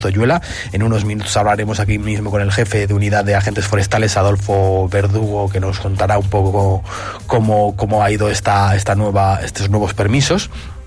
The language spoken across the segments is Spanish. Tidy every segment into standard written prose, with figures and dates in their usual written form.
Toyuela. En unos minutos hablaremos aquí mismo con el jefe de unidad de agentes forestales, Adolfo Verdugo, que nos contará un poco cómo ha ido estos nuevos permisos.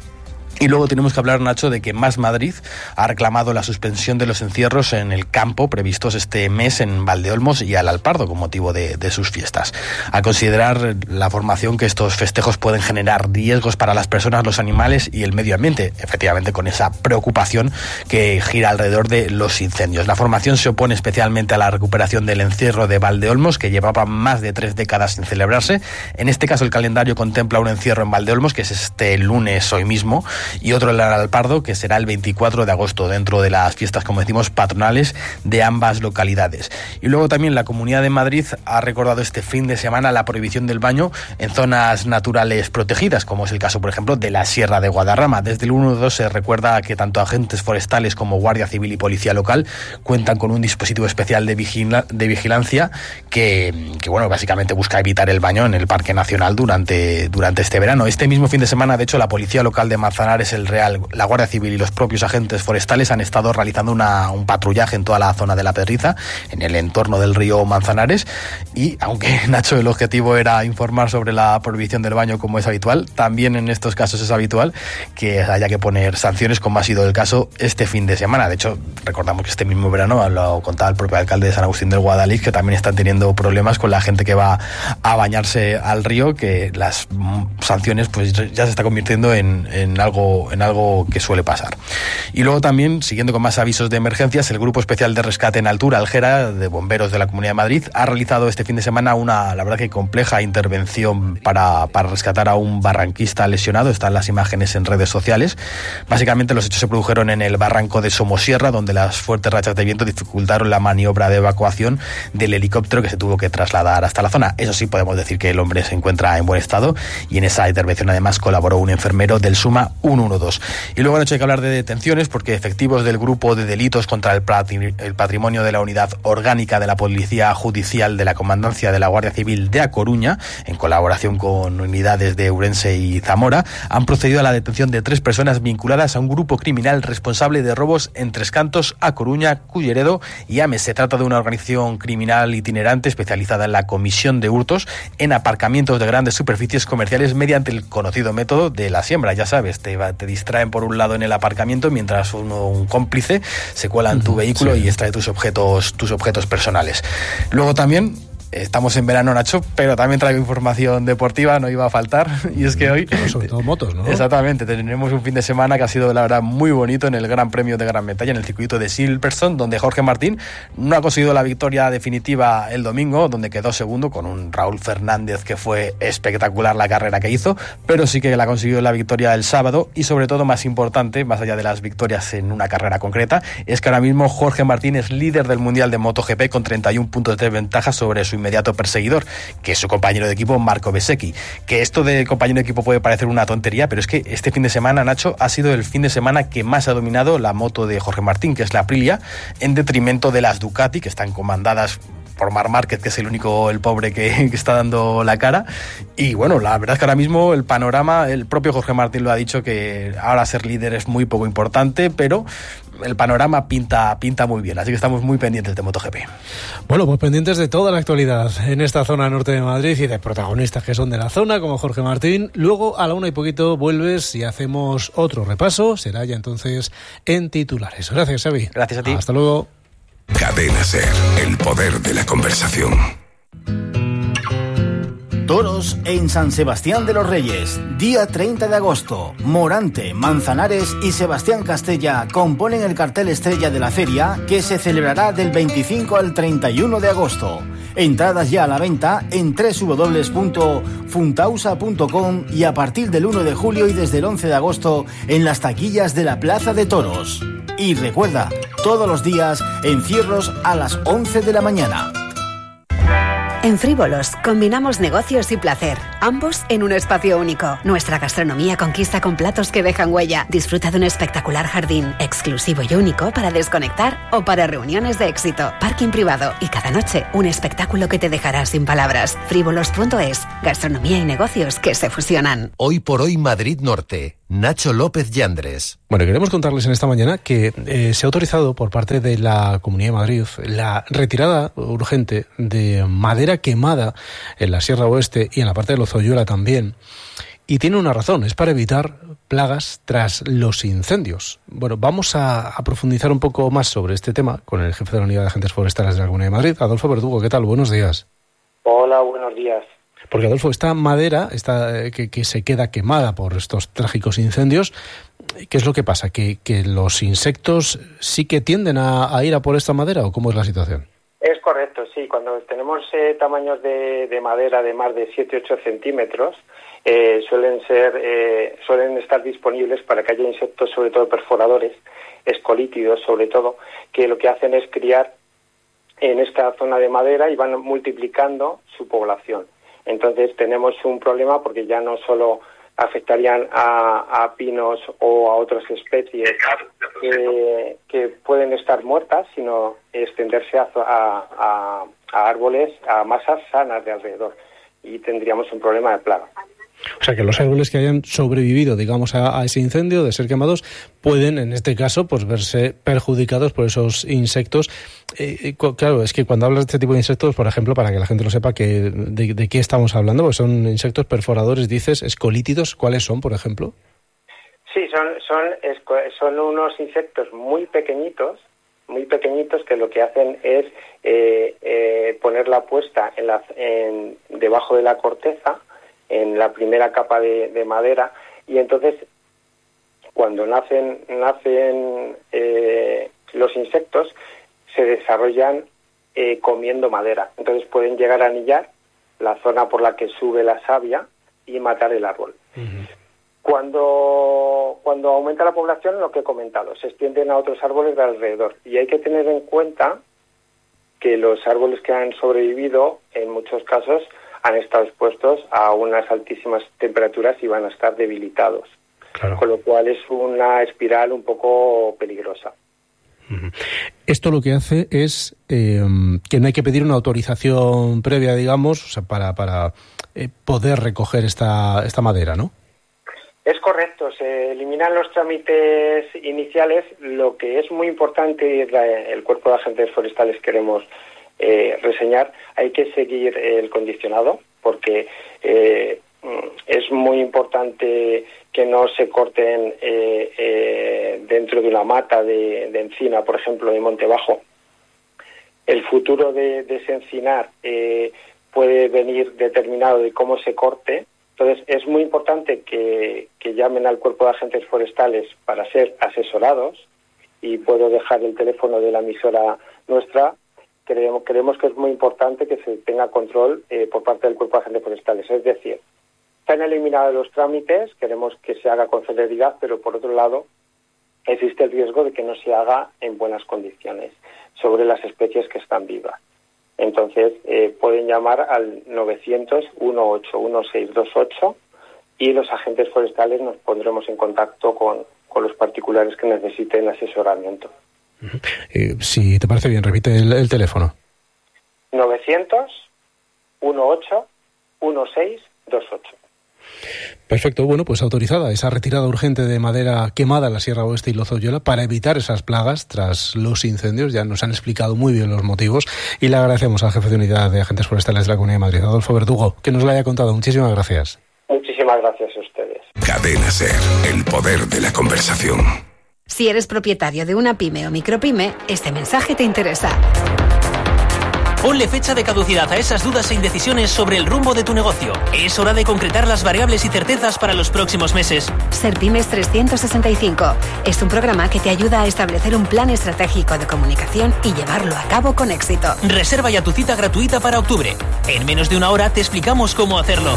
Y luego tenemos que hablar, Nacho, de que Más Madrid ha reclamado la suspensión de los encierros en el campo previstos este mes en Valdeolmos y Alalpardo con motivo de sus fiestas. A considerar la formación que estos festejos pueden generar riesgos para las personas, los animales y el medio ambiente, efectivamente con esa preocupación que gira alrededor de los incendios. La formación se opone especialmente a la recuperación del encierro de Valdeolmos, que llevaba más de 3 décadas sin celebrarse. En este caso el calendario contempla un encierro en Valdeolmos, que es este lunes, hoy mismo, y otro en Alalpardo, que será el 24 de agosto, dentro de las fiestas, como decimos, patronales de ambas localidades. Y luego también la Comunidad de Madrid ha recordado este fin de semana la prohibición del baño en zonas naturales protegidas, como es el caso, por ejemplo, de la Sierra de Guadarrama. Desde el 112 se recuerda que tanto agentes forestales como Guardia Civil y Policía Local cuentan con un dispositivo especial de vigilancia que bueno, básicamente busca evitar el baño en el Parque Nacional durante este verano. Este mismo fin de semana, de hecho, la Policía Local de Manzanares, el Real, la Guardia Civil y los propios agentes forestales han estado realizando un patrullaje en toda la zona de La Pedriza, en el entorno del río Manzanares, y aunque, Nacho, el objetivo era informar sobre la prohibición del baño como es habitual, también en estos casos es habitual que haya que poner sanciones, como ha sido el caso este fin de semana. De hecho, recordamos que este mismo verano, lo contaba el propio alcalde de San Agustín del Guadalix, que también están teniendo problemas con la gente que va a bañarse al río, que las sanciones pues ya se está convirtiendo en algo que suele pasar. Y luego también, siguiendo con más avisos de emergencias, el Grupo Especial de Rescate en Altura, Algera, de bomberos de la Comunidad de Madrid, ha realizado este fin de semana la verdad que compleja intervención para rescatar a un barranquista lesionado. Están las imágenes en redes sociales. Básicamente los hechos se produjeron en el barranco de Somosierra, donde las fuertes rachas de viento dificultaron la maniobra de evacuación del helicóptero, que se tuvo que trasladar hasta la zona. Eso sí, podemos decir que el hombre se encuentra en buen estado, y en esa intervención además colaboró un enfermero del SUMA 112. Y luego hay que hablar de detenciones, porque efectivos del grupo de delitos contra el patrimonio de la Unidad Orgánica de la Policía Judicial de la Comandancia de la Guardia Civil de A Coruña, en colaboración con unidades de Ourense y Zamora, han procedido a la detención de 3 personas vinculadas a un grupo criminal responsable de robos en Tres Cantos, A Coruña, Culleredo y Ames. Se trata de una organización criminal itinerante especializada en la comisión de hurtos en aparcamientos de grandes superficies comerciales mediante el conocido método de la siembra. Ya sabes, te distraen por un lado en el aparcamiento, mientras un cómplice se cuela en tu vehículo, sí, y extrae tus objetos personales. Luego también estamos en verano, Nacho, pero también traigo información deportiva, no iba a faltar, y es que hoy... Pero sobre todo motos, ¿no? Exactamente, tendremos un fin de semana que ha sido, la verdad, muy bonito en el Gran Premio de Gran Bretaña, en el circuito de Silverstone, donde Jorge Martín no ha conseguido la victoria definitiva el domingo, donde quedó segundo con un Raúl Fernández que fue espectacular la carrera que hizo, pero sí que la consiguió la victoria el sábado, y sobre todo, más importante, más allá de las victorias en una carrera concreta, es que ahora mismo Jorge Martín es líder del Mundial de MotoGP con 31 puntos de ventaja sobre su inmediato perseguidor, que es su compañero de equipo Marco Bezzecchi. Que esto de compañero de equipo puede parecer una tontería, pero es que este fin de semana, Nacho, ha sido el fin de semana que más ha dominado la moto de Jorge Martín, que es la Aprilia, en detrimento de las Ducati, que están comandadas por Marc Márquez, que es el pobre que está dando la cara. Y bueno, la verdad es que ahora mismo el panorama, el propio Jorge Martín lo ha dicho, que ahora ser líder es muy poco importante, pero el panorama pinta muy bien, así que estamos muy pendientes de MotoGP. Bueno, pues pendientes de toda la actualidad en esta zona norte de Madrid y de protagonistas que son de la zona, como Jorge Martín. Luego, a la 1:00 vuelves y hacemos otro repaso, será ya entonces en titulares. Gracias, Xavi. Gracias a ti. Hasta luego. Cadena SER, el poder de la conversación. Toros en San Sebastián de los Reyes, día 30 de agosto. Morante, Manzanares y Sebastián Castella componen el cartel estrella de la feria, que se celebrará del 25 al 31 de agosto. Entradas ya a la venta en www.funtausa.com y a partir del 1 de julio y desde el 11 de agosto en las taquillas de la Plaza de Toros. Y recuerda, todos los días encierros a las 11 de la mañana. En Frívolos combinamos negocios y placer, ambos en un espacio único. Nuestra gastronomía conquista con platos que dejan huella. Disfruta de un espectacular jardín, exclusivo y único para desconectar o para reuniones de éxito. Parking privado y cada noche un espectáculo que te dejará sin palabras. Frívolos.es, gastronomía y negocios que se fusionan. Hoy por hoy Madrid Norte. Nacho López Yandres. Bueno, queremos contarles en esta mañana que se ha autorizado por parte de la Comunidad de Madrid la retirada urgente de madera quemada en la Sierra Oeste y en la parte de Lozoyuela también. Y tiene una razón, es para evitar plagas tras los incendios. Bueno, vamos a profundizar un poco más sobre este tema con el jefe de la Unidad de Agentes Forestales de la Comunidad de Madrid, Adolfo Verdugo. ¿Qué tal? Buenos días. Hola, buenos días. Porque, Adolfo, esta madera que se queda quemada por estos trágicos incendios, ¿qué es lo que pasa? ¿Que los insectos sí que tienden a ir a por esta madera o cómo es la situación? Es correcto, sí. Cuando tenemos tamaños de madera de más de 7-8 centímetros, suelen estar disponibles para que haya insectos, sobre todo perforadores, escolítidos sobre todo, que lo que hacen es criar en esta zona de madera y van multiplicando su población. Entonces tenemos un problema porque ya no solo afectarían a pinos o a otras especies que pueden estar muertas, sino extenderse a árboles, a masas sanas de alrededor, y tendríamos un problema de plaga. O sea, que los árboles que hayan sobrevivido, digamos, a ese incendio, de ser quemados, pueden, en este caso, pues verse perjudicados por esos insectos. Claro, es que cuando hablas de este tipo de insectos, por ejemplo, para que la gente lo sepa, de qué estamos hablando, pues son insectos perforadores, dices, escolítidos. ¿Cuáles son, por ejemplo? Sí, son unos insectos muy pequeñitos que lo que hacen es poner la puesta debajo de la corteza, en la primera capa de madera, y entonces cuando nacen los insectos se desarrollan comiendo madera. Entonces pueden llegar a anillar la zona por la que sube la savia y matar el árbol. Uh-huh. Cuando aumenta la población, lo que he comentado, se extienden a otros árboles de alrededor, y hay que tener en cuenta que los árboles que han sobrevivido, en muchos casos, han estado expuestos a unas altísimas temperaturas y van a estar debilitados. Claro. Con lo cual es una espiral un poco peligrosa. Esto lo que hace es que no hay que pedir una autorización previa, digamos, o sea, para poder recoger esta madera, ¿no? Es correcto, se eliminan los trámites iniciales. Lo que es muy importante, y el Cuerpo de Agentes Forestales queremos reseñar, hay que seguir el condicionado, porque es muy importante que no se corten dentro de una mata de encina, por ejemplo, de monte bajo. El futuro de ese encinar puede venir determinado de cómo se corte. Entonces es muy importante que llamen al Cuerpo de Agentes Forestales para ser asesorados, y puedo dejar el teléfono de la emisora nuestra. Creemos que es muy importante que se tenga control por parte del Cuerpo de Agentes Forestales. Es decir, se han eliminado los trámites, queremos que se haga con celeridad, pero por otro lado existe el riesgo de que no se haga en buenas condiciones sobre las especies que están vivas. Entonces pueden llamar al 900-181-628 y los agentes forestales nos pondremos en contacto con los particulares que necesiten asesoramiento. Si te parece bien, repite el teléfono. 900-18-1628. Perfecto, bueno, pues autorizada esa retirada urgente de madera quemada en la Sierra Oeste y Lozoyuela para evitar esas plagas tras los incendios. Ya nos han explicado muy bien los motivos y le agradecemos al jefe de unidad de agentes forestales de la Comunidad de Madrid, Adolfo Verdugo, que nos lo haya contado. Muchísimas gracias. Muchísimas gracias a ustedes. Cadena SER, el poder de la conversación. Si eres propietario de una pyme o micropyme, este mensaje te interesa. Ponle fecha de caducidad a esas dudas e indecisiones sobre el rumbo de tu negocio. Es hora de concretar las variables y certezas para los próximos meses. Serpymes 365 es un programa que te ayuda a establecer un plan estratégico de comunicación y llevarlo a cabo con éxito. Reserva ya tu cita gratuita para octubre. En menos de una hora te explicamos cómo hacerlo.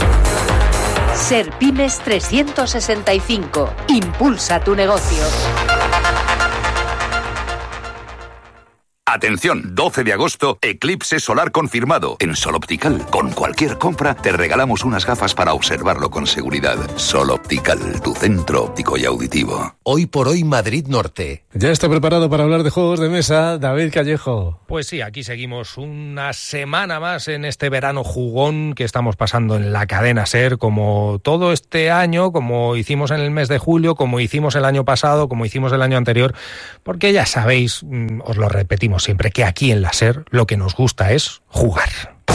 Serpymes 365. Impulsa tu negocio. Atención, 12 de agosto, eclipse solar confirmado. En Sol Optical, con cualquier compra, te regalamos unas gafas para observarlo con seguridad. Sol Optical, tu centro óptico y auditivo. Hoy por hoy Madrid Norte. Ya está preparado para hablar de juegos de mesa, David Callejo. Pues sí, aquí seguimos una semana más en este verano jugón que estamos pasando en la cadena SER, como todo este año, como hicimos en el mes de julio, como hicimos el año pasado, como hicimos el año anterior, porque ya sabéis, os lo repetimos siempre, que aquí en la SER lo que nos gusta es jugar.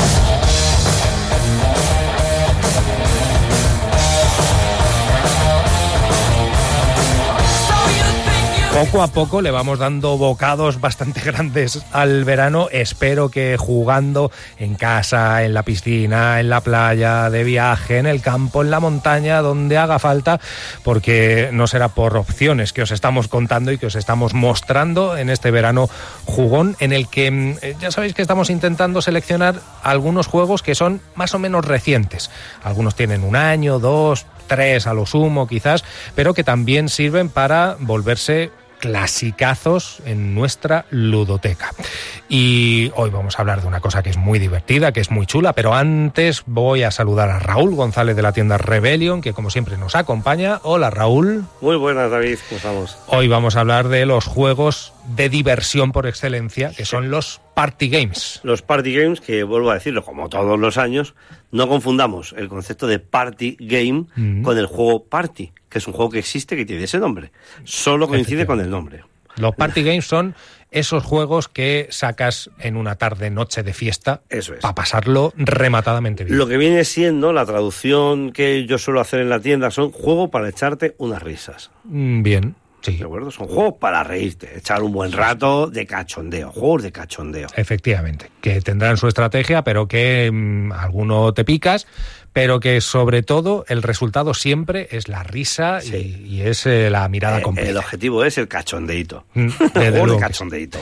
Poco a poco le vamos dando bocados bastante grandes al verano. Espero que jugando en casa, en la piscina, en la playa, de viaje, en el campo, en la montaña, donde haga falta, porque no será por opciones que os estamos contando y que os estamos mostrando en este verano jugón, en el que ya sabéis que estamos intentando seleccionar algunos juegos que son más o menos recientes. Algunos tienen 1 año, 2, 3 a lo sumo quizás, pero que también sirven para volverse clasicazos en nuestra ludoteca. Y hoy vamos a hablar de una cosa que es muy divertida, que es muy chula, pero antes voy a saludar a Raúl González de la tienda Rebellion, que como siempre nos acompaña. Hola, Raúl. Muy buenas, David, ¿cómo estamos? Hoy vamos a hablar de los juegos de diversión por excelencia, que son los party games. Los party games, que vuelvo a decirlo, como todos los años, no confundamos el concepto de party game con el juego party, que es un juego que existe, que tiene ese nombre. Solo coincide con el nombre. Los party games son esos juegos que sacas en una tarde, noche de fiesta, eso es, para pasarlo rematadamente bien. Lo que viene siendo la traducción que yo suelo hacer en la tienda son juego para echarte unas risas. Bien. Sí. ¿De acuerdo? Son juegos para reírte, echar un buen rato de cachondeo, juegos de cachondeo. Efectivamente, que tendrán su estrategia, pero que alguno te picas, pero que sobre todo el resultado siempre es la risa, sí, y es la mirada completa. El objetivo es el cachondeito. Juegos de cachondeito.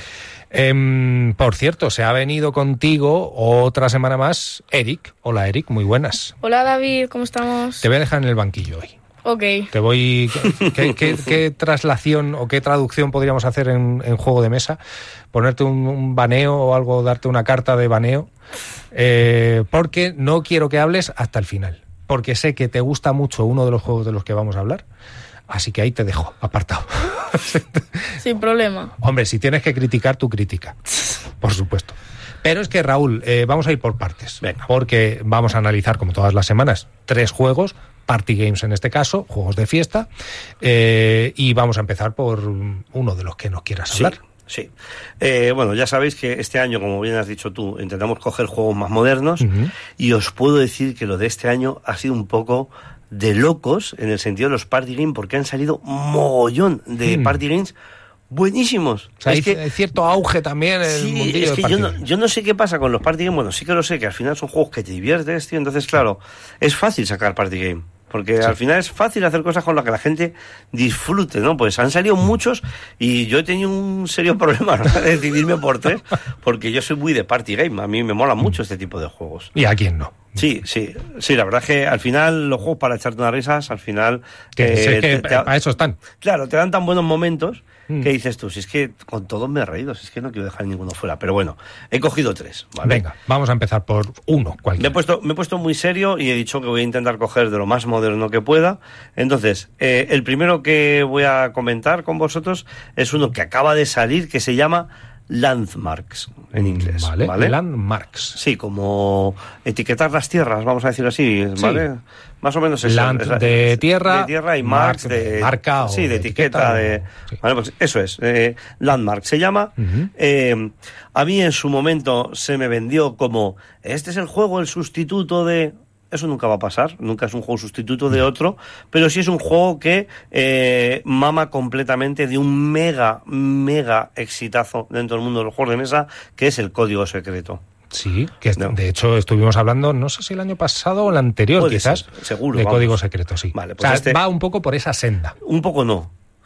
Por cierto, se ha venido contigo otra semana más Eric. Hola, Eric, muy buenas. Hola, David, ¿cómo estamos? Te voy a dejar en el banquillo hoy. Ok. Te voy. ¿Qué traslación o qué traducción podríamos hacer en juego de mesa? Ponerte un baneo o algo, darte una carta de baneo. Porque no quiero que hables hasta el final. Porque sé que te gusta mucho uno de los juegos de los que vamos a hablar. Así que ahí te dejo, apartado. Sin problema. Hombre, si tienes que criticar, tú critica. Por supuesto. Pero es que, Raúl, vamos a ir por partes. Venga. Porque vamos a analizar, como todas las semanas, 3 juegos, party games en este caso, juegos de fiesta, y vamos a empezar por uno de los que nos quieras hablar. Sí. Bueno, ya sabéis que este año, como bien has dicho tú, intentamos coger juegos más modernos, y os puedo decir que lo de este año ha sido un poco de locos en el sentido de los party games, porque han salido mogollón de party games buenísimos. O sea, hay cierto auge también en el mundillo es que yo no sé qué pasa con los party games. Bueno, sí que lo sé, que al final son juegos que te diviertes, tío. Entonces, claro, es fácil sacar party game, porque al final es fácil hacer cosas con las que la gente disfrute, ¿no? Pues han salido muchos y yo he tenido un serio problema de decidirme por 3, porque yo soy muy de party game. A mí me mola mucho este tipo de juegos. ¿Y a quién no? Sí, la verdad es que al final los juegos para echarte unas risas, al final... para eso están. Claro, te dan tan buenos momentos que dices tú, si es que con todos me he reído, si es que no quiero dejar ninguno fuera. Pero bueno, he cogido 3, ¿vale? Venga, vamos a empezar por uno, cualquiera. Me he puesto muy serio y he dicho que voy a intentar coger de lo más moderno que pueda. Entonces, el primero que voy a comentar con vosotros es uno que acaba de salir, que se llama Landmarks, en inglés. Vale. Landmarks. Sí, como etiquetar las tierras, vamos a decir así, ¿vale? Sí. Más o menos es Land de tierra y marks de marca, sí, de etiqueta de... Sí. Vale, pues eso es, Landmarks se llama. A mí en su momento se me vendió como, este es el juego, el sustituto de... Eso nunca va a pasar, nunca es un juego sustituto de otro, pero sí es un juego que mama completamente de un mega exitazo dentro del mundo de los juegos de mesa, que es el Código Secreto. Sí, que de hecho estuvimos hablando, no sé si el año pasado o el anterior, puede quizás, ser, seguro, de Código Secreto, sí. Vale, pues o sea, va un poco por esa senda. Un poco no.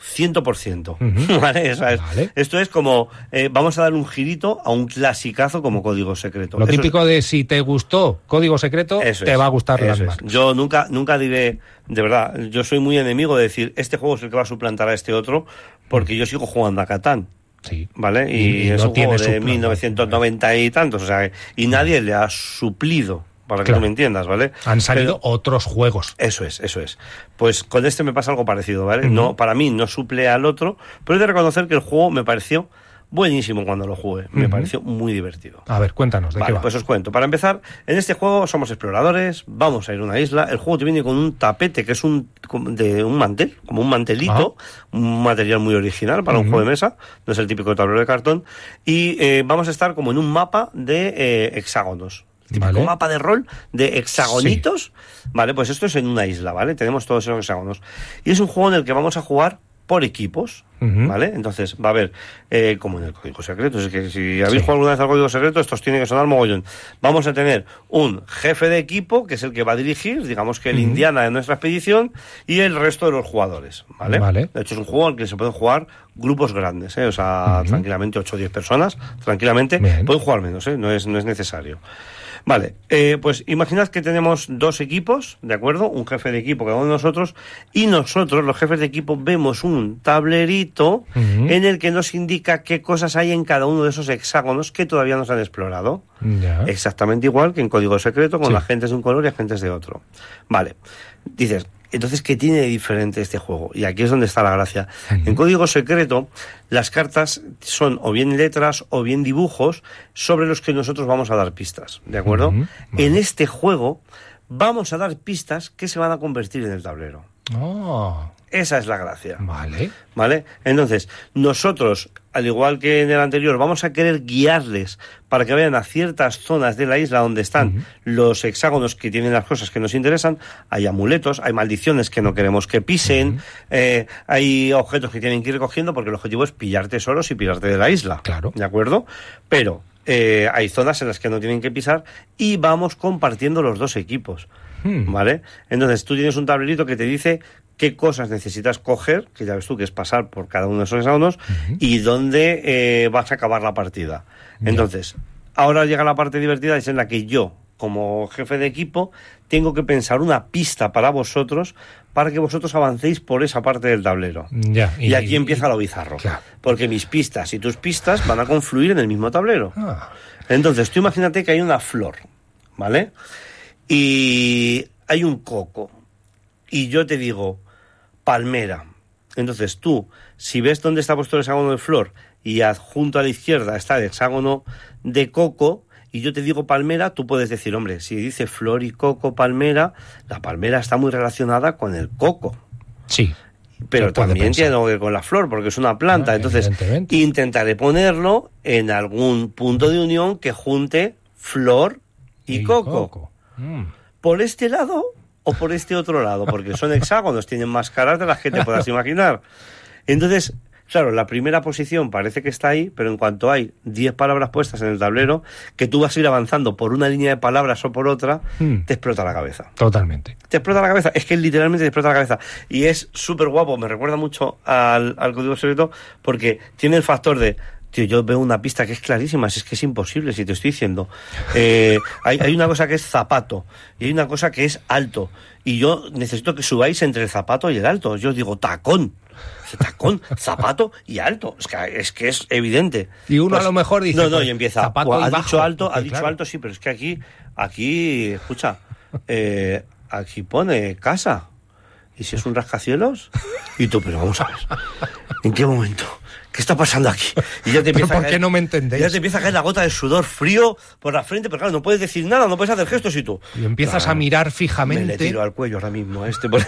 100%. ¿Vale? Vale. Esto es como, vamos a dar un girito a un clasicazo como Código Secreto. Lo típico de si te gustó Código Secreto, te va a gustar Landmarks. Yo nunca diré, de verdad, yo soy muy enemigo de decir, este juego es el que va a suplantar a este otro, porque yo sigo jugando a Catán. Sí. ¿Vale? Y es no un juego tiene de 1990 y tantos, o sea, y nadie le ha suplido, para que tú me entiendas, ¿vale? Han salido otros juegos. Eso es. Pues con este me pasa algo parecido, ¿vale? No, para mí no suple al otro, pero he de reconocer que el juego me pareció buenísimo cuando lo jugué. Me pareció muy divertido. A ver, cuéntanos, ¿de qué va? Pues os cuento. Para empezar, en este juego somos exploradores, vamos a ir a una isla. El juego te viene con un tapete que es de un mantel, como un mantelito, un material muy original para un juego de mesa, no es el típico tablero de cartón, y vamos a estar como en un mapa de hexágonos. Típico mapa de rol de hexagonitos. Sí. Vale, pues esto es en una isla, ¿vale? Tenemos todos esos hexágonos. Y es un juego en el que vamos a jugar por equipos, ¿vale? Entonces va a haber, como en el Código Secreto, es que si habéis jugado alguna vez al Código Secreto, estos tienen que sonar mogollón. Vamos a tener un jefe de equipo, que es el que va a dirigir, digamos que el Indiana de nuestra expedición, y el resto de los jugadores, ¿vale? De hecho es un juego en el que se pueden jugar grupos grandes, o sea, tranquilamente 8 o 10 personas, tranquilamente, pueden jugar menos, no es necesario. Vale, pues imaginad que tenemos 2 equipos, ¿de acuerdo? Un jefe de equipo cada uno de nosotros, y nosotros, los jefes de equipo, vemos un tablerito en el que nos indica qué cosas hay en cada uno de esos hexágonos que todavía no se han explorado. Exactamente igual que en Código Secreto, con agentes de un color y agentes de otro. Vale, dices, entonces, ¿qué tiene de diferente este juego? Y aquí es donde está la gracia. En Código Secreto, las cartas son o bien letras o bien dibujos sobre los que nosotros vamos a dar pistas, ¿de acuerdo? En este juego vamos a dar pistas que se van a convertir en el tablero. Esa es la gracia. Vale. Entonces, nosotros, al igual que en el anterior, vamos a querer guiarles para que vayan a ciertas zonas de la isla donde están los hexágonos que tienen las cosas que nos interesan. Hay amuletos, hay maldiciones que no queremos que pisen, hay objetos que tienen que ir cogiendo porque el objetivo es pillar tesoros y pirarte de la isla. Claro. ¿De acuerdo? Pero hay zonas en las que no tienen que pisar y vamos compartiendo los 2 equipos. ¿Vale? Entonces tú tienes un tablerito que te dice qué cosas necesitas coger, que ya ves tú que es pasar por cada uno de esos hexágonos, y dónde vas a acabar la partida. Entonces, ahora llega la parte divertida, es en la que yo, como jefe de equipo, tengo que pensar una pista para vosotros, para que vosotros avancéis por esa parte del tablero. Y aquí empieza lo bizarro. Porque mis pistas y tus pistas van a confluir en el mismo tablero. Entonces, tú imagínate que hay una flor, ¿vale? Y hay un coco. Y yo te digo, palmera. Entonces tú, si ves dónde está puesto el hexágono de flor y adjunto a la izquierda está el hexágono de coco, y yo te digo palmera, tú puedes decir, hombre, si dice flor y coco, palmera, la palmera está muy relacionada con el coco. Sí. Pero también tiene algo que ver con la flor, porque es una planta. Entonces, intentaré ponerlo en algún punto de unión que junte flor y coco. ¿Por este lado o por este otro lado? Porque son hexágonos, tienen más caras de las que te puedas imaginar. Entonces, claro, la primera posición parece que está ahí, pero en cuanto hay 10 palabras puestas en el tablero, que tú vas a ir avanzando por una línea de palabras o por otra, te explota la cabeza. Totalmente. Te explota la cabeza, es que literalmente te explota la cabeza. Y es súper guapo, me recuerda mucho al Código Secreto, porque tiene el factor de... Tío, yo veo una pista que es clarísima, es que es imposible, si te estoy diciendo. Hay una cosa que es zapato, y hay una cosa que es alto, y yo necesito que subáis entre el zapato y el alto. Yo os digo tacón, zapato y alto. Es que es evidente. Y uno pues, a lo mejor dice... No, y empieza, zapato ha dicho alto, ha dicho alto, sí, pero es que aquí, escucha, aquí pone casa. ¿Y si es un rascacielos? Y tú, pero vamos a ver, ¿en qué momento? ¿Qué está pasando aquí? Y ya te empieza ¿Pero por qué no me entendéis? Ya te empieza a caer la gota de sudor frío por la frente, pero claro, no puedes decir nada, no puedes hacer gestos y tú... Y empiezas a mirar fijamente... Me le tiro al cuello ahora mismo a este...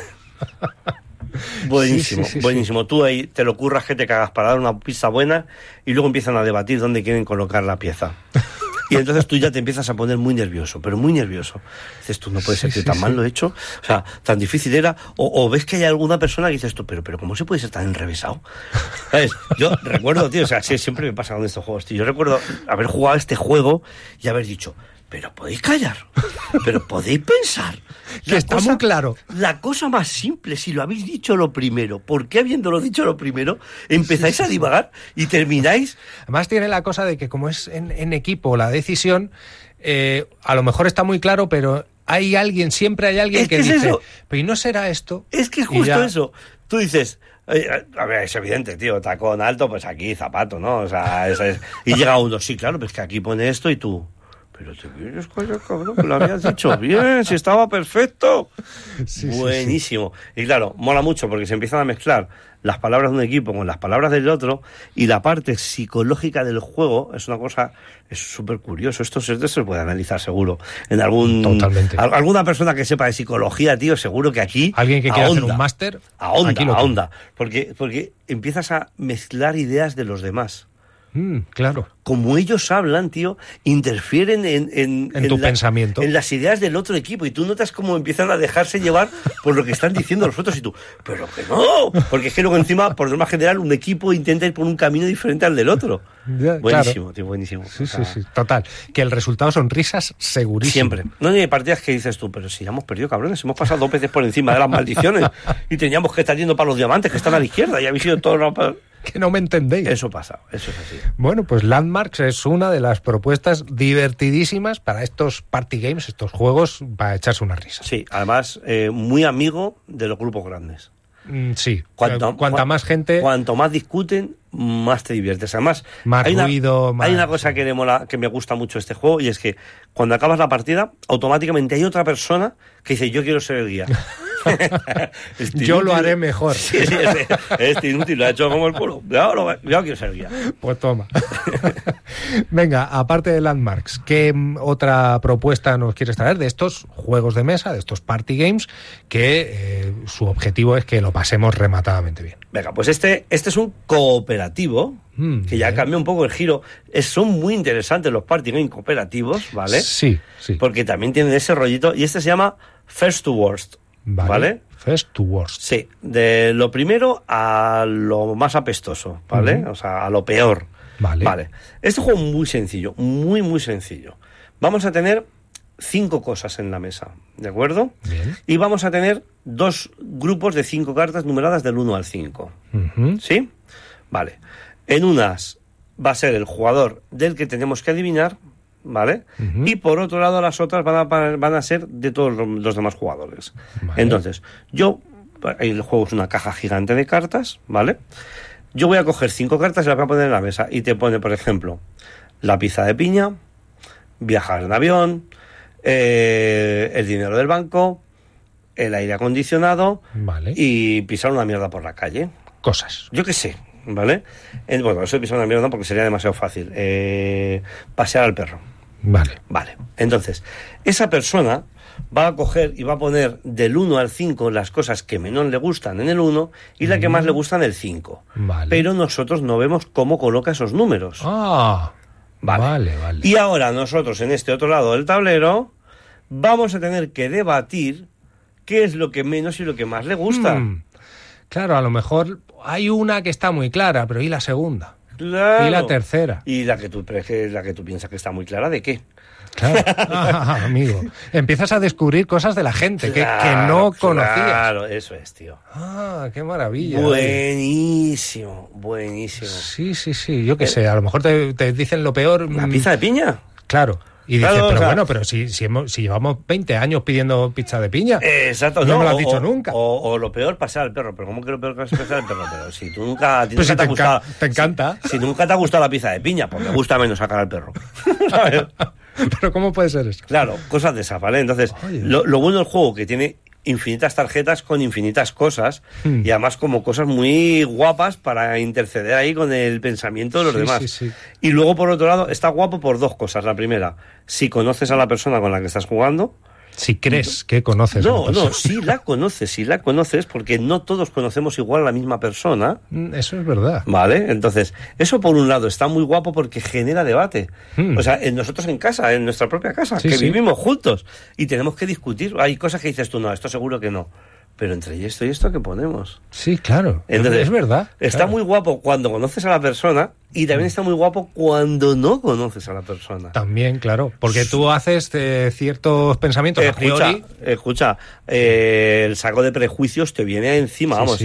Buenísimo, buenísimo. Tú ahí te lo curras que te cagas para dar una pista buena y luego empiezan a debatir dónde quieren colocar la pieza. Y entonces tú ya te empiezas a poner muy nervioso, pero muy nervioso. Dices, tú no puede ser que tan mal lo he hecho, o sea, tan difícil era, o ves que hay alguna persona que dices tú, pero ¿cómo se puede ser tan enrevesado? ¿Sabes? Yo recuerdo, tío, o sea, siempre me pasa con estos juegos, tío. Yo recuerdo haber jugado este juego y haber dicho, pero podéis callar, pero podéis pensar. Que está muy claro. La cosa más simple, si lo habéis dicho lo primero, ¿por qué habiéndolo dicho lo primero empezáis a divagar y termináis? Además tiene la cosa de que como es en equipo la decisión, a lo mejor está muy claro, pero siempre hay alguien que dice, eso. pero ¿y no será esto? Es que es justo eso. Tú dices, A ver, es evidente, tío, tacón alto, pues aquí zapato, ¿no? O sea, y llega uno, sí, claro, pues que aquí pone esto y tú... Pero te vienes, cabrón, que lo habías dicho bien, si estaba perfecto. Sí, buenísimo. Sí. Y claro, mola mucho porque se empiezan a mezclar las palabras de un equipo con las palabras del otro, y la parte psicológica del juego es una cosa, es súper curioso. Esto se puede analizar seguro en Totalmente. Alguna persona que sepa de psicología, tío, seguro que aquí alguien que quiera hacer un máster, ahonda, porque empiezas a mezclar ideas de los demás. Claro. Como ellos hablan, tío, interfieren en tu pensamiento, en las ideas del otro equipo, y tú notas cómo empiezan a dejarse llevar por lo que están diciendo los otros, y tú, pero que no, porque es que luego encima, por norma general, un equipo intenta ir por un camino diferente al del otro. Ya, buenísimo, claro. Tío, buenísimo. Sí, total. Que el resultado son risas segurísimo. Siempre. No hay partidas que dices tú, pero si ya hemos perdido, cabrones, hemos pasado 2 veces por encima de las maldiciones y teníamos que estar yendo para los diamantes que están a la izquierda, y habéis ido todos que no me entendéis. Eso pasa, eso es así. Bueno, pues Landmarks es una de las propuestas divertidísimas para estos party games, estos juegos, para echarse una risa. Sí, además, muy amigo de los grupos grandes. Sí, cuanta más gente... Cuanto más discuten, más te diviertes. Además, más ruido, hay una cosa que me gusta mucho de este juego, y es que cuando acabas la partida, automáticamente hay otra persona que dice, yo quiero ser el guía. Yo lo haré mejor. Sí, este inútil lo ha hecho como el culo. Yo quiero ser guía. Pues toma. Venga, aparte de Landmarks, ¿qué otra propuesta nos quieres traer de estos juegos de mesa, de estos party games, que su objetivo es que lo pasemos rematadamente bien? Venga, pues este es un cooperativo, que ya cambia un poco el giro. Son muy interesantes los party games cooperativos, ¿vale? Sí. Porque también tienen ese rollito, y este se llama First to Worst. ¿Vale? First to worst. Sí, de lo primero a lo más apestoso, ¿vale? O sea, a lo peor. Vale. Este juego es muy sencillo, muy, muy sencillo. Vamos a tener 5 cosas en la mesa, ¿de acuerdo? Bien. Y vamos a tener 2 grupos de 5 cartas numeradas del 1 al 5. ¿Sí? Vale. En unas va a ser el jugador del que tenemos que adivinar, ¿vale? Y por otro lado, las otras van a ser de todos los demás jugadores. Vale. Entonces, el juego es una caja gigante de cartas, ¿vale? Yo voy a coger 5 cartas y las voy a poner en la mesa, y te pone, por ejemplo, la pizza de piña, viajar en avión, el dinero del banco, el aire acondicionado, vale, y pisar una mierda por la calle. Cosas. Yo qué sé, ¿vale? Bueno, eso de pisar una mierda porque sería demasiado fácil. Pasear al perro. Vale. Entonces, esa persona va a coger y va a poner del 1 al 5 las cosas que menos le gustan en el 1 y la que más le gustan en el 5. Vale. Pero nosotros no vemos cómo coloca esos números. Vale. Y ahora nosotros en este otro lado del tablero vamos a tener que debatir qué es lo que menos y lo que más le gusta. Claro, a lo mejor hay una que está muy clara, pero ¿y la segunda? Claro. ¿Y la tercera? ¿Y la que tú piensas que está muy clara de qué? Claro, amigo. Empiezas a descubrir cosas de la gente que no conocías. Claro, eso es, tío. Qué maravilla. Buenísimo. Sí. Yo qué sé, a lo mejor te dicen lo peor. ¿La pizza de piña? Claro. Y dices, pero si llevamos 20 años pidiendo pizza de piña. Exacto, no me lo has dicho nunca. O lo peor, pasar al perro. Pero ¿cómo que lo peor es pasar al perro? Pero si tú nunca... Pues nunca te ha gustado, te encanta. Si nunca te ha gustado la pizza de piña, pues me gusta menos sacar al perro. ¿Sabes? Pero ¿cómo puede ser eso? Claro, cosas de esas, ¿vale? Entonces, lo bueno del juego, que tiene infinitas tarjetas con infinitas cosas, y además como cosas muy guapas para interceder ahí con el pensamiento de los demás. Sí. Y luego, por otro lado, está guapo por 2 cosas. La primera, si conoces a la persona con la que estás jugando. Si crees que conoces a la persona. No, si la conoces, porque no todos conocemos igual a la misma persona. Eso es verdad. Vale, entonces, eso por un lado está muy guapo porque genera debate. O sea, nosotros en casa, en nuestra propia casa, vivimos juntos y tenemos que discutir. Hay cosas que dices tú, no, esto seguro que no. Pero entre esto y esto, ¿qué ponemos? Sí, claro. Entonces, es verdad. Está muy guapo cuando conoces a la persona, y también está muy guapo cuando no conoces a la persona. También, claro. Porque tú haces ciertos pensamientos a priori. Escucha, el saco de prejuicios te viene encima, vamos. Sí.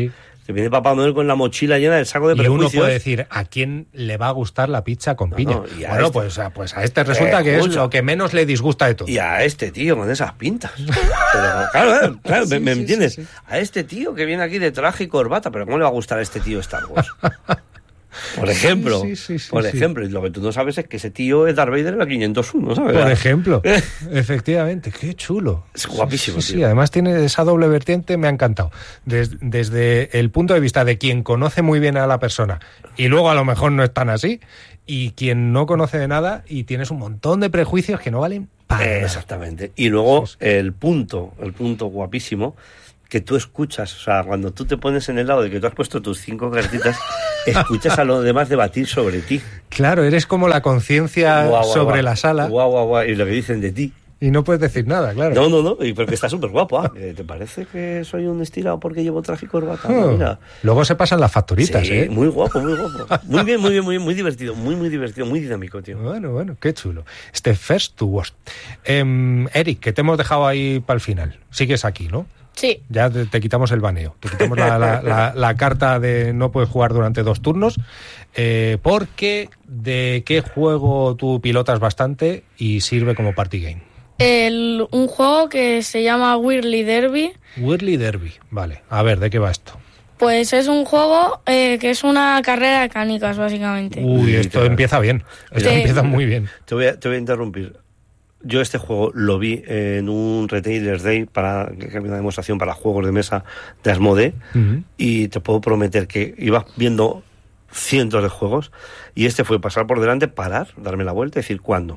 Te viene Papá Noel con la mochila llena del saco de prejuicios. Y uno puede decir, ¿a quién le va a gustar la pizza con piña? No, bueno, pues a este resulta que es lo que menos le disgusta de todo. Y a este tío con esas pintas. Pero, claro, sí, ¿me entiendes? Sí. A este tío que viene aquí de traje y corbata, pero ¿cómo le va a gustar a este tío Star Wars? Por ejemplo, por ejemplo, y lo que tú no sabes es que ese tío es Darth Vader en la 501, ¿sabes? Por ejemplo, efectivamente, qué chulo. Es guapísimo, tío. Sí, además tiene esa doble vertiente, me ha encantado. Desde el punto de vista de quien conoce muy bien a la persona y luego a lo mejor no es tan así, y quien no conoce de nada y tienes un montón de prejuicios que no valen para nada. Exactamente. Y luego el punto guapísimo, que tú escuchas, o sea, cuando tú te pones en el lado de que tú has puesto tus 5 cartitas, escuchas a los demás debatir sobre ti. Claro, eres como la conciencia sobre la sala. Y lo que dicen de ti. Y no puedes decir nada, claro. No, y porque está súper guapo. ¿Te parece que soy un estirado porque llevo traje y corbata? Mira. Luego se pasan las facturitas, sí, muy guapo. Muy bien, muy divertido, muy divertido, muy dinámico, tío. Bueno, qué chulo. First to Worst. Eric, que te hemos dejado ahí para el final. Sigues aquí, ¿no? Sí. Ya te quitamos el baneo, te quitamos la carta de no puedes jugar durante 2 turnos, porque ¿de qué juego tú pilotas bastante y sirve como party game? Un juego que se llama Whirly Derby. Whirly Derby, vale. A ver, ¿de qué va esto? Pues es un juego que es una carrera de canicas, básicamente. Uy, esto empieza bien, empieza muy bien. Te voy a interrumpir. Yo este juego lo vi en un Retailers Day, que es una demostración para juegos de mesa de Asmodee, y te puedo prometer que ibas viendo cientos de juegos, y este fue pasar por delante, parar, darme la vuelta y decir, ¿cuándo?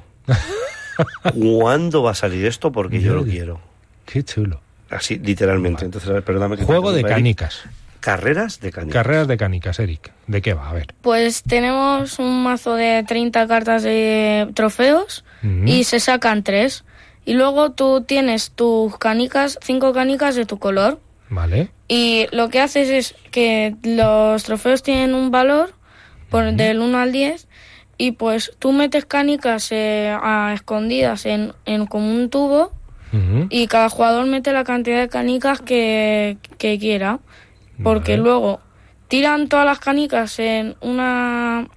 ¿Cuándo va a salir esto? Porque yo lo quiero. Qué chulo. Así, literalmente. Vale. Entonces, a ver, perdóname. Juego de canicas. Carreras de canicas. Carreras de canicas, Eric. ¿De qué va? A ver. Pues tenemos un mazo de 30 cartas de trofeos y se sacan 3. Y luego tú tienes tus canicas, 5 canicas de tu color. Vale. Y lo que haces es que los trofeos tienen un valor del 1 al 10 y pues tú metes canicas a escondidas en como un tubo y cada jugador mete la cantidad de canicas que quiera. Porque luego tiran todas las canicas en un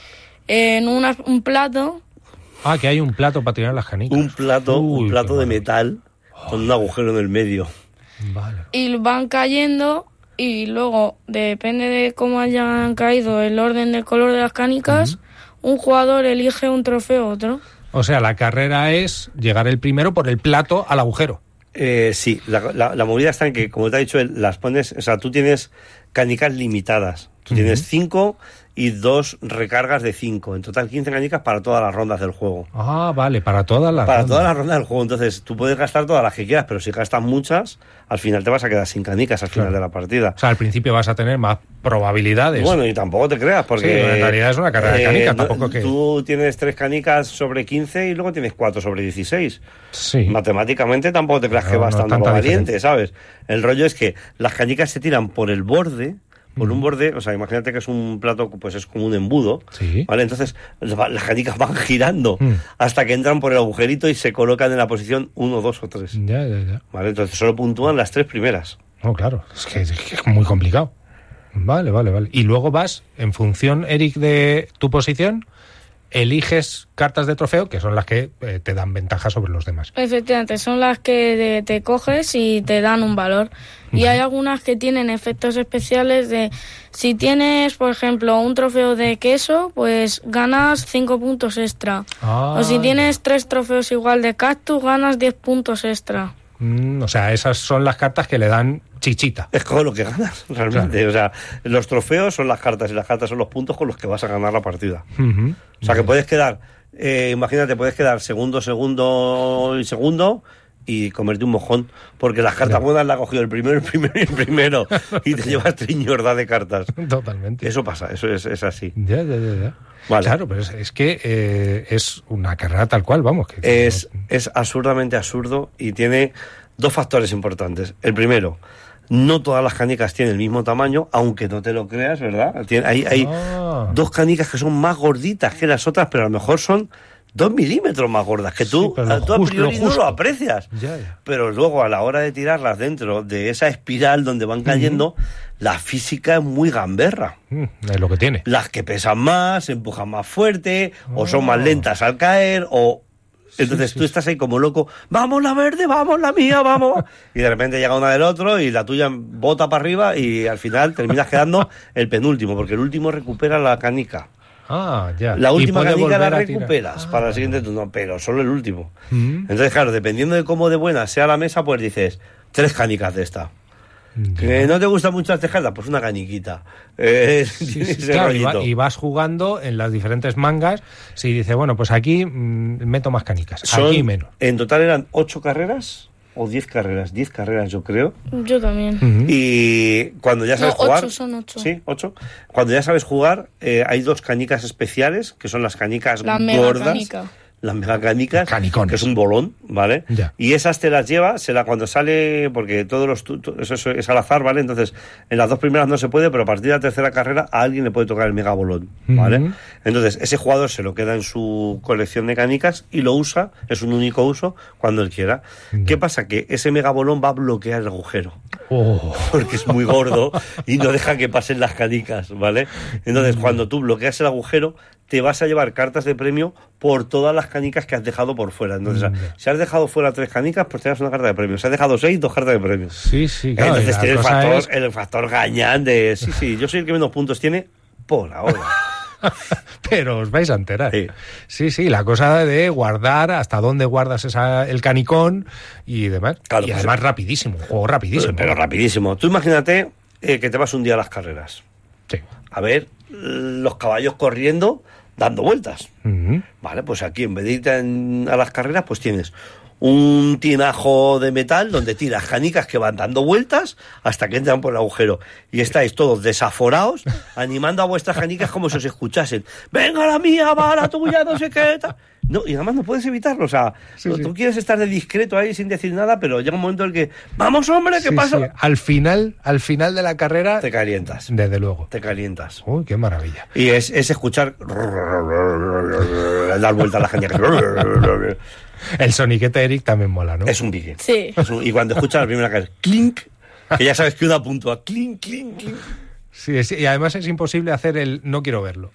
plato. Ah, que hay un plato para tirar las canicas. Un plato de metal con un agujero en el medio. Vale. Y van cayendo y luego, depende de cómo hayan caído el orden del color de las canicas, un jugador elige un trofeo u otro. O sea, la carrera es llegar el primero por el plato al agujero. Sí, la movida está en que, como te ha dicho él, las pones, o sea, tú tienes canicas limitadas. Tú tienes 5 y 2 recargas de 5. En total 15 canicas para todas las rondas del juego. Ah, vale, para todas las rondas. Para todas las rondas del juego. Entonces, tú puedes gastar todas las que quieras, pero si gastas muchas, al final te vas a quedar sin canicas al final de la partida. O sea, al principio vas a tener más probabilidades. Bueno, y tampoco te creas, porque... Sí, en realidad es una carrera de canicas, tampoco que... Tú tienes 3 canicas sobre 15 y luego tienes 4 sobre 16. Sí. Matemáticamente tampoco te creas que vas tan valiente, ¿sabes? El rollo es que las canicas se tiran por el borde... Por un borde, o sea, imagínate que es un plato, pues es como un embudo, ¿vale? Entonces las canicas van girando hasta que entran por el agujerito y se colocan en la posición 1, 2 o 3. Ya. ¿Vale? Entonces solo puntúan las 3 primeras. No, claro, es que es muy complicado. Vale. Y luego vas, en función, Eric, de tu posición, eliges cartas de trofeo, que son las que te dan ventaja sobre los demás. Efectivamente, son las que te coges y te dan un valor. Y hay algunas que tienen efectos especiales de... Si tienes, por ejemplo, un trofeo de queso, pues ganas 5 puntos extra. O si tienes 3 trofeos igual de cactus, ganas 10 puntos extra. O sea, esas son las cartas que le dan chichita. Es como lo que ganas, realmente. Claro. O sea, los trofeos son las cartas y las cartas son los puntos con los que vas a ganar la partida. O sea, que puedes quedar... imagínate, puedes quedar segundo y comerte un mojón, porque las cartas buenas las ha cogido el primero y te llevas triñorda de cartas. Totalmente. Eso pasa, eso es así. Ya. Vale. Claro, pero es que es una carrera tal cual, vamos. Que es absurdamente absurdo y tiene 2 factores importantes. El primero, no todas las canicas tienen el mismo tamaño, aunque no te lo creas, ¿verdad? Hay 2 canicas que son más gorditas que las otras, pero a lo mejor son 2 milímetros más gordas, que tú, Sí, tú a priori no lo aprecias. Ya. Pero luego a la hora de tirarlas dentro de esa espiral donde van cayendo, la física es muy gamberra. Es lo que tiene. Las que pesan más, se empujan más fuerte, o son más lentas al caer, o... Entonces tú estás ahí como loco, vamos la verde, vamos la mía, vamos. Y de repente llega una del otro y la tuya bota para arriba y al final terminas quedando el penúltimo, porque el último recupera la canica. Ah, ya. La última canica la a tirar. recuperas para el siguiente turno, pero solo el último. Entonces, claro, dependiendo de cómo de buena sea la mesa, pues dices, 3 canicas de esta. Que no te gustan mucho las tejadas, pues una caniquita. Claro, y vas jugando en las diferentes mangas. Si dice, bueno, pues aquí meto más canicas, aquí menos. En total eran 8 carreras o 10 carreras. 10 carreras, yo creo. Yo también. Y cuando ya sabes jugar... 8 son 8. Sí, 8. Cuando ya sabes jugar, hay 2 canicas especiales, que son las canicas la gordas. Canica. Las megacanicas, Canicones. que es un bolón, ¿vale? Ya. Y esas te las lleva, cuando sale, porque todos los eso es al azar, ¿vale? Entonces, en las 2 primeras no se puede, pero a partir de la tercera carrera a alguien le puede tocar el megabolón, ¿vale? Entonces, ese jugador se lo queda en su colección de canicas y lo usa, es un único uso, cuando él quiera. ¿Qué pasa? Que ese megabolón va a bloquear el agujero. Porque es muy gordo y no deja que pasen las canicas, ¿vale? Entonces, cuando tú bloqueas el agujero, te vas a llevar cartas de premio por todas las canicas que has dejado por fuera. Entonces, si has dejado fuera 3 canicas, pues te das una carta de premio. Si has dejado 6, 2 cartas de premio. Sí, claro. Entonces tiene el factor gañán de... Sí, yo soy el que menos puntos tiene por ahora. Pero os vais a enterar. Sí, la cosa de guardar, hasta dónde guardas el canicón y demás. Claro, y además rapidísimo, un juego rapidísimo. Pero rapidísimo. Tú imagínate que te vas un día a las carreras. Sí. A ver los caballos corriendo, dando vueltas. Vale, pues aquí en vez de irte a las carreras, pues tienes un tinajo de metal donde tiras canicas que van dando vueltas hasta que entran por el agujero. Y estáis todos desaforados, animando a vuestras canicas como si os escuchasen. ¡Venga la mía, va la tuya, no sé qué! No, y además no puedes evitarlo. O sea, tú quieres estar de discreto ahí sin decir nada, pero llega un momento en el que ¡vamos, hombre! ¿Qué pasa? Sí. Al final de la carrera... Te calientas. Desde luego. Te calientas. Uy, qué maravilla. Y es escuchar... dar vuelta a la canicas. El soniquete Eric también mola, ¿no? Es un pique. Sí. Y cuando escuchas la primera canción, clink, que ya sabes que una puntúa, clink, clink, clink. Sí, y además es imposible hacer el no quiero verlo.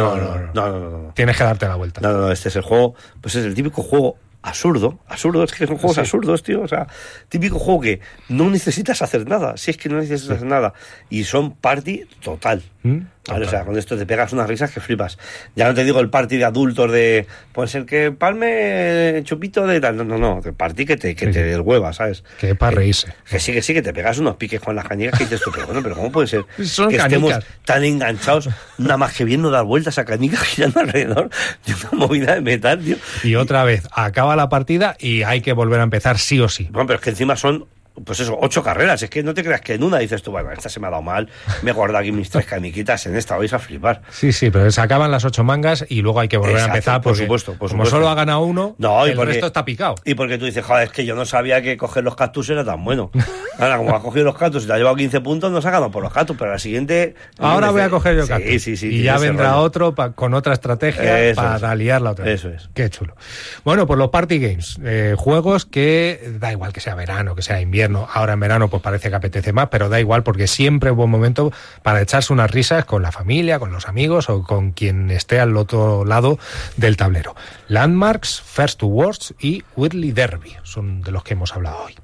No. Tienes que darte la vuelta. No, este es el juego, pues es el típico juego absurdo, es que son juegos absurdos, tío, o sea, típico juego que no necesitas hacer nada, si es que no necesitas hacer nada, y son party total. Vale, o sea, con esto te pegas unas risas que flipas. Ya no te digo el party de adultos de, pues el que palme chupito de tal, no, el party que te deshueva, ¿sabes? Que es para reírse. Que sí, que te pegas unos piques con las canicas que dices tú, pero ¿cómo puede ser son que canicas. estemos tan enganchados nada más que viendo dar vueltas a canicas girando alrededor de una movida de metal, tío? Y otra vez, acaba la partida y hay que volver a empezar sí o sí. Bueno, pero es que encima son... Pues eso, 8 carreras, es que no te creas que en una dices tú, bueno, esta se me ha dado mal, me he guardado aquí mis 3 caniquitas, en esta vais a flipar. Sí, pero se acaban las 8 mangas y luego hay que volver a empezar porque, por supuesto. Como solo ha ganado uno, el resto está picado. Y porque tú dices, joder, es que yo no sabía que coger los cactus era tan bueno. Ahora, como has cogido los cactus y te has llevado 15 puntos, no se ha ganado por los cactus, pero la siguiente... Ahora voy a coger yo cactus. Sí. Y ya vendrá otro con otra estrategia para liarla otra vez. Eso es. Qué chulo. Bueno, pues los party games, juegos que da igual que sea verano, que sea invierno. Ahora en verano pues parece que apetece más, pero da igual porque siempre es buen momento para echarse unas risas con la familia, con los amigos o con quien esté al otro lado del tablero. Landmarks, First to Words y Whirly Derby son de los que hemos hablado hoy.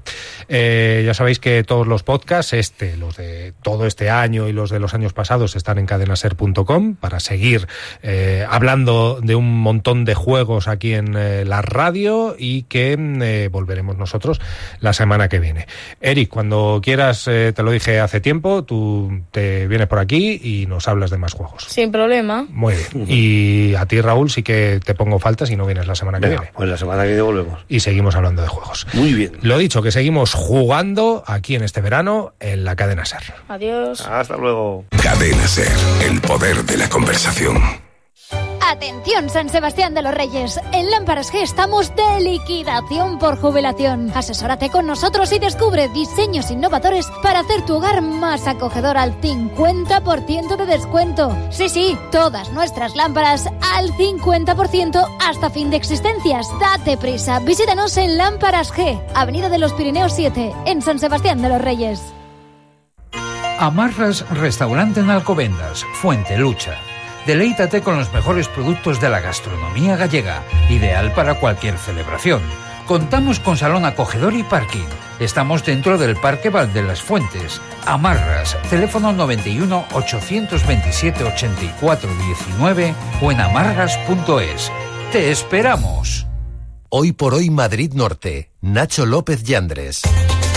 Ya sabéis que todos los podcasts, los de todo este año y los de los años pasados, están en cadenaser.com para seguir hablando de un montón de juegos aquí en la radio y que volveremos nosotros la semana que viene. Eric, cuando quieras, te lo dije hace tiempo, tú te vienes por aquí y nos hablas de más juegos. Sin problema. Muy bien. Y a ti, Raúl, sí que te pongo faltas y no vienes la semana que viene. Pues la semana que viene volvemos. Y seguimos hablando de juegos. Muy bien. Lo dicho, que seguimos jugando aquí en este verano en la Cadena SER. Adiós. Hasta luego. Cadena SER, el poder de la conversación. Atención, San Sebastián de los Reyes. En Lámparas G estamos de liquidación por jubilación. Asesórate con nosotros y descubre diseños innovadores para hacer tu hogar más acogedor al 50% de descuento. Sí, todas nuestras lámparas al 50% hasta fin de existencias. Date prisa, visítanos en Lámparas G, Avenida de los Pirineos 7, en San Sebastián de los Reyes. Amarras Restaurante en Alcobendas, Fuente Lucha. Deleítate con los mejores productos de la gastronomía gallega, ideal para cualquier celebración. Contamos con salón acogedor y parking. Estamos dentro del Parque Val de las Fuentes. Amarras, teléfono 91 827 84 19 o en amarras.es. ¡Te esperamos! Hoy por hoy Madrid Norte. Nacho López Yandres.